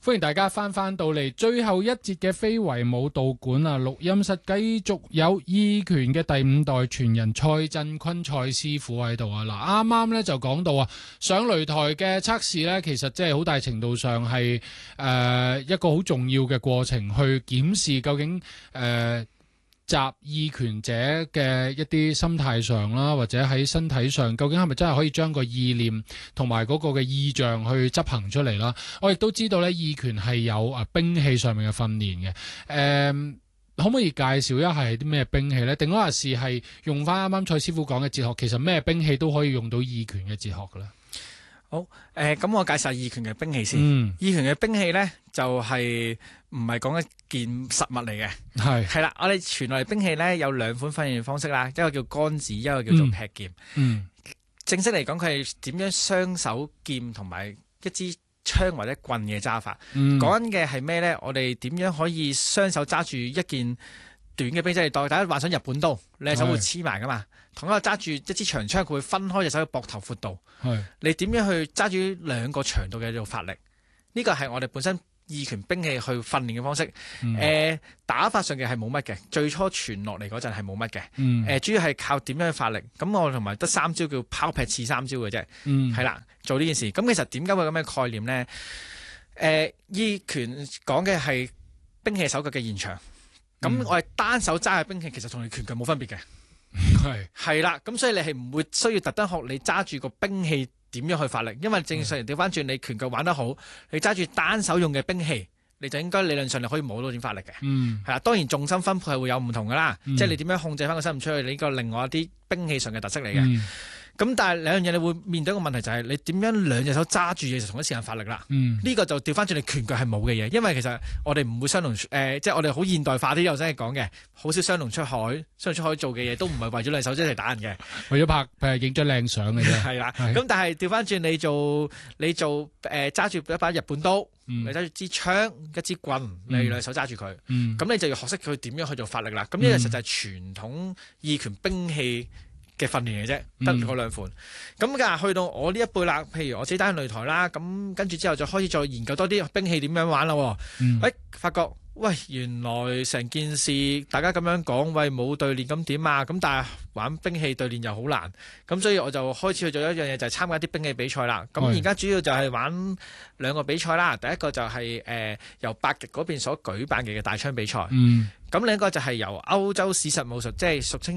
歡迎大家翻到嚟最後一節嘅非遺舞蹈館啊！錄音室繼續有意拳嘅第五代傳人蔡振坤蔡師傅喺度啊！嗱，啱啱咧就講到啊，上擂台嘅測試咧，其實即係好大程度上係一個好重要嘅過程，去檢視究竟集意拳者嘅一啲心態上啦，或者喺身體上，究竟係咪真係可以將個意念同埋嗰個嘅意象去執行出嚟啦？我亦都知道咧，意拳係有兵器上面嘅訓練嘅。可唔可以介紹一下係啲咩兵器呢？定嗰陣時係用翻啱啱蔡師傅講嘅哲學，其實咩兵器都可以用到意拳嘅哲學噶啦。 好，咁我介紹下意拳嘅兵器先。意拳嘅兵器呢，就係唔係講一件實物嚟嘅，係啦。我哋傳來兵器呢，有兩款訓練方式啦，一個叫桿子，一個叫做劈劍。正式嚟講，佢係點樣雙手劍同埋一支槍或者棍嘅揸法。講緊嘅係咩呢？我哋點樣可以雙手揸住一件短嘅兵器？大家幻想日本刀，你隻手會黐埋噶嘛？同一個揸住一支長槍，佢會分開隻手嘅膊頭闊度。你點樣去揸住兩個長度嘅做法力？呢個係我哋本身意拳兵器去訓練嘅方式。打法上嘅係冇乜嘅，最初傳落嚟嗰陣係冇乜嘅。主要係靠點樣去發力。咁我同埋得三招叫拋劈刺三招嘅啫。係啦，做呢件事。咁其實點解會咁嘅概念呢？意拳講嘅係兵器手腳嘅延長。咁我係單手揸嘅兵器，其實同你拳腳冇分別嘅。係啦，咁所以你係唔會需要特登學你揸住個兵器點樣去發力，因為正常人調翻轉，你拳腳玩得好，你揸住單手用嘅兵器，你就應該理論上你可以摸到點發力嘅。係啦，當然重心分配係會有唔同噶啦，即係你點樣控制翻個身唔出去，你呢個另外一啲兵器上嘅特色嚟嘅。咁但係兩樣嘢你會面對一個問題，就係你點樣兩隻手揸住嘢就同一時間發力啦。呢個就調翻轉你拳腳係冇嘅嘢，因為其實我哋唔會雙龍即係我哋好現代化啲又真係講嘅，好少雙龍出海，雙龍出海做嘅嘢都唔係為咗兩手一齊打人嘅，為咗拍影張靚相嘅啫。係啦，咁但係調翻轉你做揸住一把日本刀，你揸住支槍一支棍，你兩手揸住佢，咁你就要學識佢點樣去做發力啦。咁呢個實際係傳統意拳兵器嘅訓練嘅啫，得嗰兩款。咁去到我呢一輩啦，譬如我自己打擂台啦，咁跟住之後就開始再研究多啲兵器點樣玩啦。發覺原來成件事大家咁樣講，冇對練咁點啊？咁但係玩兵器對練又好難，咁所以我就開始去做一樣嘢，就係參加啲兵器比賽啦。咁而家主要就係玩兩個比賽啦。第一個就係由八極嗰邊所舉辦嘅大槍比賽。咁另一個就係由歐洲史實武術，即係俗稱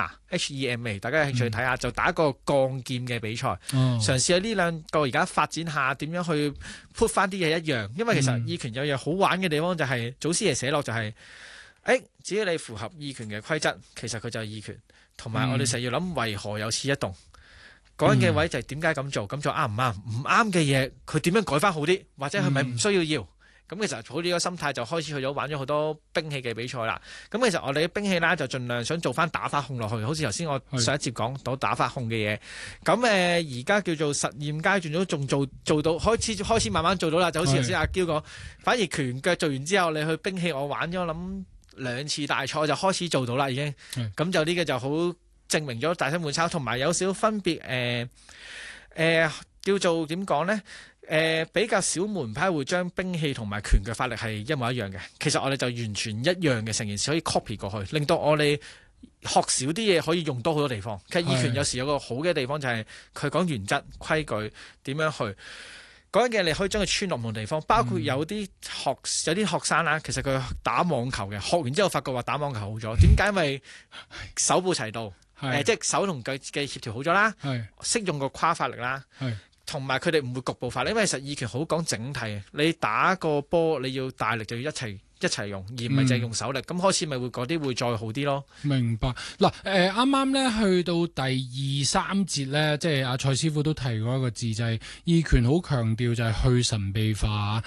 HEMA，大家有興趣睇下，就打一個鋼劍嘅比賽，嘗試下呢兩個而家發展下點樣去 put 翻啲嘢一樣。因為其實意拳有樣好玩嘅地方就係祖師爺寫落就係，只要你符合意拳嘅規則，其實佢就係意拳。同埋我哋成日要諗為何有此一動，講緊嘅位就係點解咁做啱唔啱？唔啱嘅嘢佢點樣改翻好啲，或者係咪唔需要？咁其實抱呢個心態就開始去咗玩咗好多兵器嘅比賽啦。咁其實我哋嘅兵器啦就盡量想做翻打法控落去，好似頭先我上一節講到打法控嘅嘢。咁而家叫做實驗階段都仲做到，開始慢慢做到啦。就好似頭先阿嬌講，反而拳腳做完之後，你去兵器我玩咗諗2次大賽就開始做到啦，已經。咁就呢個就好證明咗大師換抄，同埋有少少分別。叫做點講呢？比較少門派會將兵器同埋拳腳法力係一模一樣嘅。其實我哋就完全一樣嘅，成件事可以 copy 過去，令到我哋學少啲嘢可以用多好多地方。其實意拳有時有個好嘅地方就係佢講原則規矩點樣去講嘅，你可以將佢穿落唔同地方。包括有啲學生啦，其實佢打網球嘅，學完之後發覺話打網球好咗。點解？因為手部齊度，即係手同腳嘅協調好咗啦，識用個跨法力啦。同埋佢哋唔會局部化，因為實意拳好講整體。你打個波，你要大力就要一齊用，而唔係淨係用手力。咁開始咪會嗰啲會再好啲咯。明白嗱，啱啱咧去到第2、3節咧，即係阿蔡師傅都提過一個字，就係意拳好強調就係去神秘化。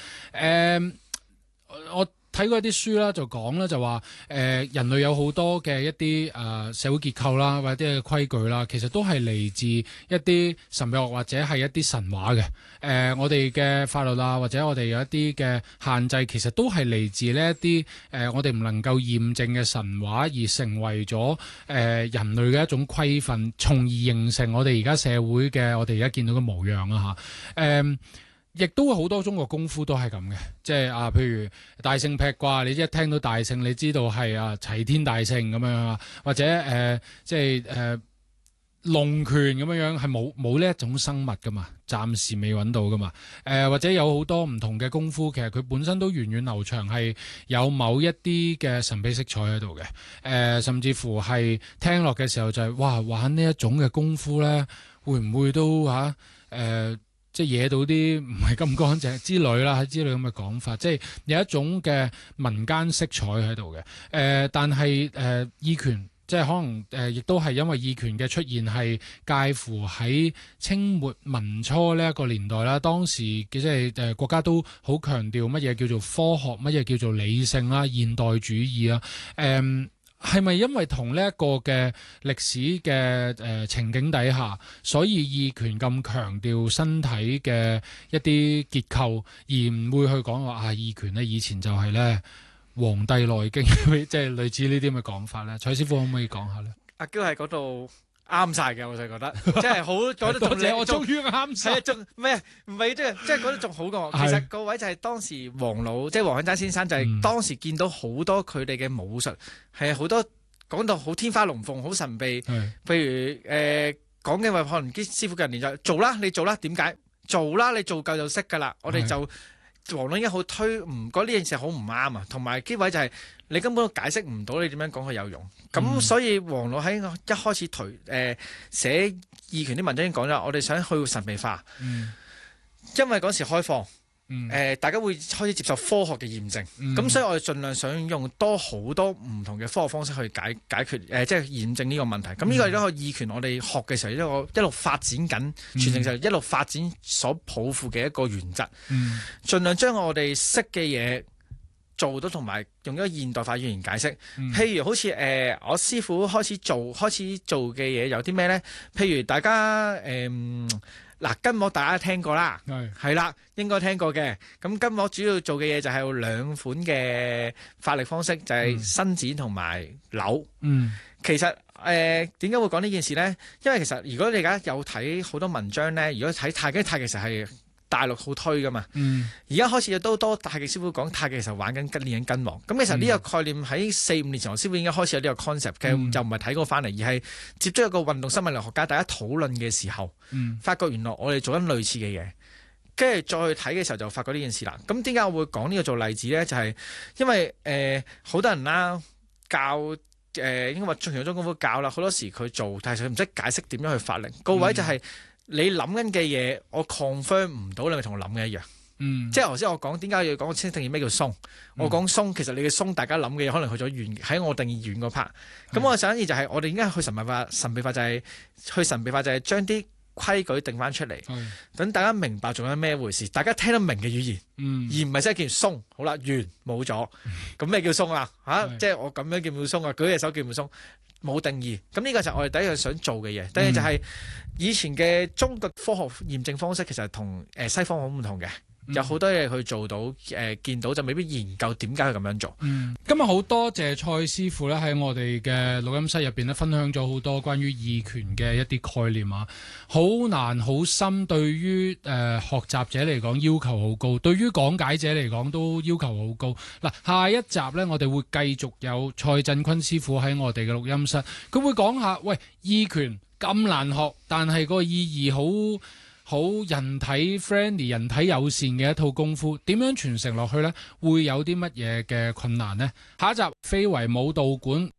我睇過一啲書啦，就講啦，就話人類有好多嘅一啲社會結構啦，或者啲規矩啦，其實都係嚟自一啲神秘學或者係一啲神話嘅。我哋嘅法律啊，或者我哋有一啲嘅限制，其實都係嚟自呢一啲我哋唔能夠驗證嘅神話，而成為咗人類嘅一種規範，從而形成我哋而家社會嘅我哋而家見到嘅模樣啊嚇。 亦都好多中國功夫都係咁嘅，即係譬如大聖劈掛，你一聽到大聖，你知道係齊天大聖咁樣啊，或者即係龍拳咁樣係冇呢一種生物噶嘛，暫時未揾到噶嘛。或者有好多唔同嘅功夫，其實佢本身都源遠流長，係有某一啲嘅神秘色彩喺度嘅。甚至乎係聽落嘅時候就係哇，玩呢一種嘅功夫咧，會唔會都即係惹到啲唔係咁乾淨之類啦，之類咁嘅講法，即係有一種嘅民間色彩喺度嘅。但係意拳即係可能亦都係因為意拳嘅出現係介乎喺清末民初呢一個年代啦。當時嘅即係國家都好強調乜嘢叫做科學，乜嘢叫做理性啦、現代主義啦。係咪因為同呢一個嘅歷史嘅情景底下，所以意拳咁強調身體嘅一啲結構，而唔會去講話意拳咧以前就係咧《黃帝內經》即係類似呢啲咁嘅講法咧？蔡師傅可唔可以講下咧？ 阿嬌喺嗰度啱晒嘅，我就覺得，即係好講得仲靚， 我終於啱晒， 仲咩？唔係即係講得仲好過我。其實個位就係當時黃老，即係黃慶齋先生，就係當時見到好多佢哋嘅武術係好多講到好天花龍鳳，好神秘。譬如講嘅話，可能啲師傅嘅人就做啦，你做啦，點解做啦？你做夠就識噶啦。我哋就黃老已經好推，唔覺得呢件事好唔啱啊。同埋機位就係你根本都解釋唔到你點樣講佢有用。咁所以黃老喺一開始寫意拳啲文章已經講咗，我哋想去神秘化，因為嗰時開放。大家會開始接受科學嘅驗證，咁所以我哋盡量想用好多唔同嘅科學方式去解決即係驗證呢個問題。咁呢個亦都係意拳我哋學嘅時候一路發展緊，傳承就一路發展所抱負嘅一個原則。盡量將我哋識嘅嘢做到，同埋用一個現代化語言解釋。譬如好似我師傅開始做嘅嘢有啲咩呢？譬如大家筋膜大家聽過啦，係啦，應該聽過嘅。咁筋膜主要做嘅嘢就係有兩款嘅發力方式，就係伸展同埋扭。其實點解會講呢件事呢？因為其實如果你而家有睇好多文章呢，如果睇太極其實係大陸好推噶嘛。而家開始都多太極師傅講太極其實玩緊練緊筋膜。咁其實呢個概念喺4-5年前，我師傅已經開始有呢個 concept 嘅，就唔係睇過翻嚟，而係接觸一個運動生物理學家，大家討論嘅時候，發覺原來我哋做緊類似嘅嘢，跟住再去睇嘅時候就發覺呢件事啦。咁點解我會講呢個做例子呢？就係因為好多人啦教應該話從中功夫教啦，好多時佢做，但係佢唔識解釋點樣去發力。個位就係你諗緊嘅嘢，我 confirm 唔到你咪同我諗嘅一樣。即係頭先我講點解要講清定義咩叫鬆？我講鬆，其實你嘅鬆，大家諗嘅嘢可能去咗遠，喺我定義遠嗰 part。咁我想而就係我哋應該去神秘化，就係將啲規矩定翻出嚟，等大家明白做緊咩回事，大家聽得明嘅語言，而唔係真係叫鬆。好啦，完冇咗，咁咩叫鬆啊？即係我咁樣叫唔叫鬆啊？舉隻手叫唔叫鬆？冇定義。咁呢個就係我哋第一樣想做嘅嘢。第二就係以前嘅中國科學驗證方式，其實同西方好唔同嘅。有好多嘢去做到，見到就未必研究點解佢咁樣做。 今日好多謝蔡師傅咧，喺我哋嘅錄音室入邊咧，分享咗好多關於意拳嘅一啲概念啊，好難好深，對於學習者嚟講要求好高，對於講解者嚟講都要求好高。嗱，下一集呢，我哋會繼續有蔡振坤師傅喺我哋嘅錄音室，佢會講下，喂，意拳咁難學，但係個意義好人體 friendly、人體友善嘅一套功夫，點樣傳承落去呢？會有啲乜嘢嘅困難呢？下一集非遺武道館